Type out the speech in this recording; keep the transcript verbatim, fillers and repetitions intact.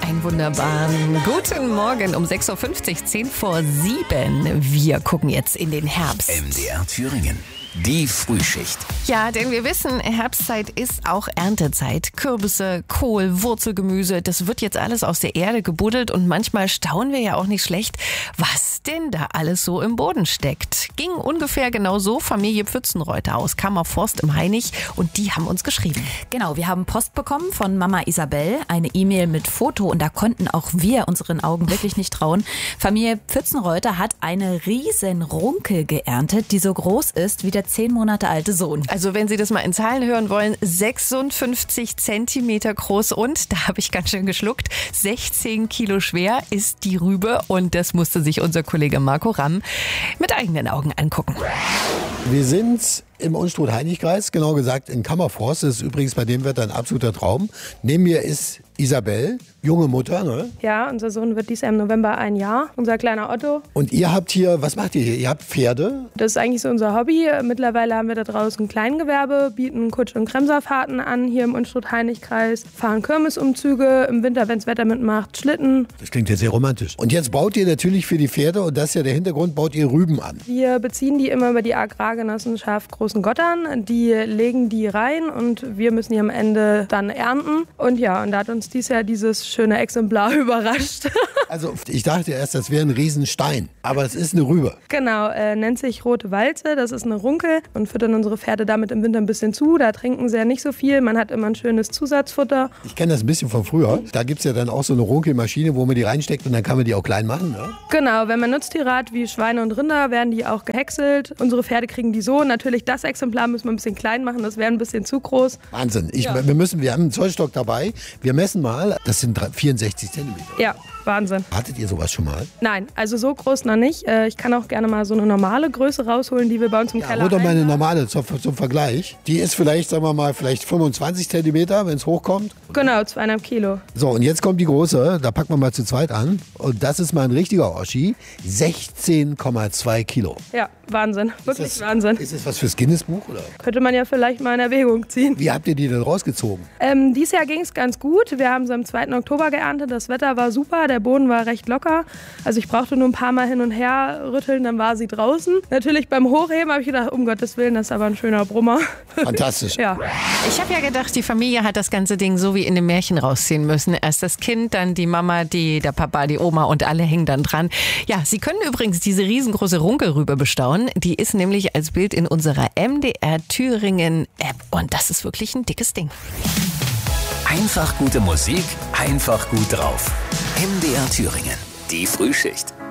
Einen wunderbaren guten Morgen um sechs Uhr fünfzig, zehn vor sieben. Wir gucken jetzt in den Herbst. M D R Thüringen. Die Frühschicht. Ja, denn wir wissen, Herbstzeit ist auch Erntezeit. Kürbisse, Kohl, Wurzelgemüse, das wird jetzt alles aus der Erde gebuddelt und manchmal staunen wir ja auch nicht schlecht, was denn da alles so im Boden steckt. Ging ungefähr genau so Familie Pfützenreuter aus Kammerforst im Hainich und die haben uns geschrieben. Genau, wir haben Post bekommen von Mama Isabel, eine E-Mail mit Foto und da konnten auch wir unseren Augen wirklich nicht trauen. Familie Pfützenreuter hat eine riesen Runkel geerntet, die so groß ist wie der zehn Monate alte Sohn. Also wenn Sie das mal in Zahlen hören wollen, sechsundfünfzig Zentimeter groß und, da habe ich ganz schön geschluckt, sechzehn Kilo schwer ist die Rübe und das musste sich unser Kollege Marco Ramm mit eigenen Augen angucken. Wir sind im Unstrut-Hainich-Kreis, genau gesagt in Kammerforst. Das ist übrigens bei dem Wetter ein absoluter Traum. Neben mir ist Isabel, junge Mutter, ne? Ja, unser Sohn wird dieses Jahr im November ein Jahr, unser kleiner Otto. Und ihr habt hier, was macht ihr hier? Ihr habt Pferde? Das ist eigentlich so unser Hobby. Mittlerweile haben wir da draußen ein Kleingewerbe, bieten Kutsch- und Kremserfahrten an hier im Unstrut-Hainich-Kreis, fahren Kirmesumzüge, im Winter, wenn das Wetter mitmacht, Schlitten. Das klingt jetzt sehr romantisch. Und jetzt baut ihr natürlich für die Pferde, und das ist ja der Hintergrund, baut ihr Rüben an. Wir beziehen die immer über die Agrargenossenschaft Großen Gottern. Die legen die rein und wir müssen die am Ende dann ernten. Und ja, und da hat uns dieses Jahr dieses schöne Exemplar überrascht. Also ich dachte erst, das wäre ein Riesenstein, aber es ist eine Rübe. Genau, äh, nennt sich Rote Walze, das ist eine Runkel und füttern unsere Pferde damit im Winter ein bisschen zu. Da trinken sie ja nicht so viel, man hat immer ein schönes Zusatzfutter. Ich kenne das ein bisschen von früher. Da gibt es ja dann auch so eine Runkelmaschine, wo man die reinsteckt und dann kann man die auch klein machen, ne? Genau, wenn man Nutztiere hat wie Schweine und Rinder, werden die auch gehäckselt. Unsere Pferde kriegen die so. Natürlich das Exemplar müssen wir ein bisschen klein machen, das wäre ein bisschen zu groß. Wahnsinn. Ich, Ja. wir, müssen, wir haben einen Zollstock dabei. Wir messen mal, das sind vierundsechzig Zentimeter. Ja, Wahnsinn. Hattet ihr sowas schon mal? Nein, also so groß noch nicht. Äh, Ich kann auch gerne mal so eine normale Größe rausholen, die wir bei uns im Ja, Keller hol doch mal eine haben. normale zum, zum Vergleich. Die ist vielleicht, sagen wir mal, vielleicht fünfundzwanzig Zentimeter, wenn es hochkommt. Genau, zweieinhalb Kilo. So, und jetzt kommt die große. Da packen wir mal zu zweit an. Und das ist mal ein richtiger Oschi. sechzehn Komma zwei Kilo. Ja, Wahnsinn. Wirklich Ist das, Wahnsinn. Ist das was fürs Guinness-Buch, oder? Könnte man ja vielleicht mal in Erwägung ziehen. Wie habt ihr die denn rausgezogen? Ähm, dieses Jahr ging es ganz gut. Wir haben sie am zweiten Oktober geerntet. Das Wetter war super, der Boden war recht locker. Also ich brauchte nur ein paar Mal hin und her rütteln, dann war sie draußen. Natürlich beim Hochheben habe ich gedacht, um Gottes Willen, das ist aber ein schöner Brummer. Fantastisch. Ja. Ich habe ja gedacht, die Familie hat das ganze Ding so wie in einem Märchen rausziehen müssen. Erst das Kind, dann die Mama, die, der Papa, die Oma und alle hängen dann dran. Ja, Sie können übrigens diese riesengroße Runkelrübe bestaunen. Die ist nämlich als Bild in unserer M D R Thüringen App und das ist wirklich ein dickes Ding. Einfach gute Musik, einfach gut drauf. M D R Thüringen. Die Frühschicht.